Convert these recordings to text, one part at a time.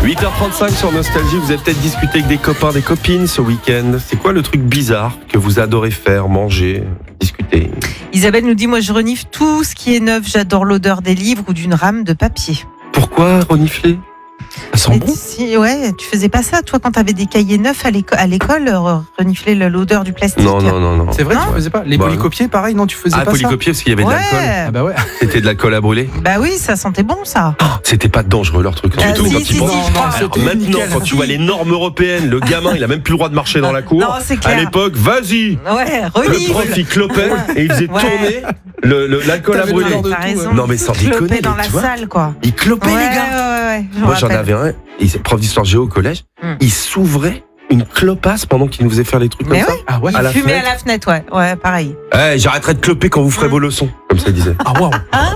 8h35 sur Nostalgie, vous avez peut-être discuté avec des copains, des copines ce week-end. C'est quoi le truc bizarre que vous adorez faire, manger, discuter? Isabelle nous dit, moi je renifle tout ce qui est neuf, j'adore l'odeur des livres ou d'une rame de papier. Pourquoi renifler? Ça sent bon? Ouais, tu faisais pas ça toi quand t'avais des cahiers neufs à l'école, renifler l'odeur du plastique? Non. C'est vrai, Ah, tu faisais pas? Les bah, polycopiers, pareil, non, tu faisais pas ça? Polycopier parce qu'il y avait de l'alcool. Ah bah ouais. C'était de l'alcool à brûler. Bah oui, ça sentait bon ça. Oh, c'était pas dangereux leur truc. Ah, du tout, si, quand si, tu si, penses. je crois. Alors C'était maintenant, nickel. quand tu vois les normes européennes, le gamin, il a même plus le droit de marcher dans la cour. Non, c'est clair. À l'époque, vas-y. Ouais, Le renifle. prof, il clopait et il faisait Ouais. tourner l'alcool à T'avais brûler. le temps de T'as tout, raison. Non, mais sans Clopait déconner, dans mais la tu vois, salle quoi. il clopait, Ouais, les gars. ouais. Moi, j'en avais un, prof d'histoire géo au collège, il s'ouvrait une clopasse pendant qu'il nous faisait faire les trucs Mais comme ça. Ah ouais? À la Fumé à fenêtre. la fenêtre, ouais, pareil. J'arrêterai de cloper quand vous ferez vos leçons, comme ça il disait. Ah waouh!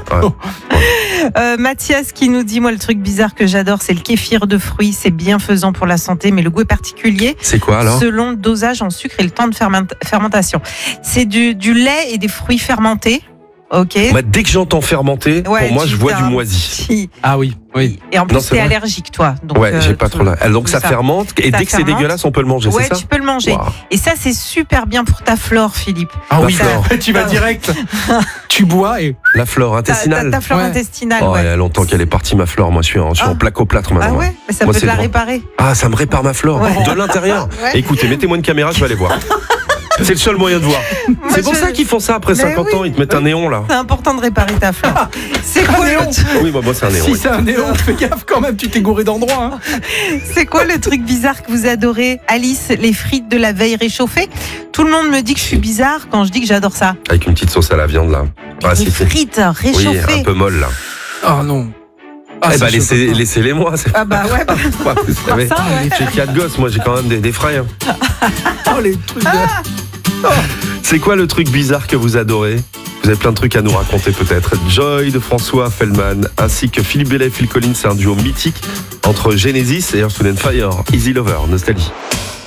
Mathias qui nous dit, moi le truc bizarre que j'adore, c'est le kéfir de fruits, c'est bienfaisant pour la santé, mais le goût est particulier C'est quoi alors? selon le dosage en sucre et le temps de fermentation. C'est du lait et des fruits fermentés. Ok. Moi, dès que j'entends fermenter, Ouais, pour moi, tu je vois t'as du un moisi. petit- Ah oui, oui. Et en plus, Non, c'est t'es vrai. allergique, toi. Donc, Ouais, j'ai pas trop là. Donc tout ça fermente, et Ça dès que c'est fermente. dégueulasse, on peut le manger, Ouais, c'est ça? tu peux le manger. Waouh. Et ça, c'est super bien pour ta flore, Philippe. Ah oui, D'accord. tu vas direct. Tu bois et. La flore intestinale. Ta flore Ouais. intestinale, Oh, ouais. il y a longtemps qu'elle est partie, ma flore. Moi, je suis en Ah. plaque-au-plâtre Ah maintenant. ouais, mais ça Moi, peut c'est te la le vent. réparer. Ah, ça me répare ma flore. Ouais. De l'intérieur. Ouais. Écoutez, mettez-moi une caméra, je vais aller voir. C'est le seul moyen de voir. C'est pour ça qu'ils font ça après Mais 50 ans, oui. ils te mettent un néon là. C'est important de réparer ta flore. C'est quoi, néon. Oui, bah, moi c'est un néon. Si oui. c'est un néon, fais gaffe quand même, tu t'es gouré d'endroit. Hein. c'est quoi le truc bizarre que vous adorez? Alice, les frites de la veille réchauffées. Tout le monde me dit que je suis bizarre quand je dis que j'adore ça. Avec une petite sauce à la viande là. Ah, Les si, si. frites Oui, réchauffées. un peu molle là. Oh non. Ah, Eh ça, bah, je peux pas. laissez-les moi. Ah bah ouais, bah, Ouais, vous savez, ça, ouais. j'ai 4 gosses, moi j'ai quand même des frais. Hein. Oh les trucs de. C'est quoi le truc bizarre que vous adorez? Vous avez plein de trucs à nous raconter peut-être. Joy de François Feldman ainsi que Philippe Bellet et Phil Collins, c'est un duo mythique entre Genesis et Earth, Wind & Fire. Easy Lover, Nostalgie.